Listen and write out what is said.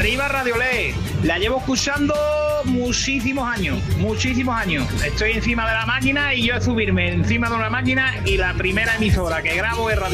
Arriba Radiolé. La llevo escuchando muchísimos años. Estoy encima de la máquina y yo subirme encima de una máquina y la primera emisora que grabo es Radio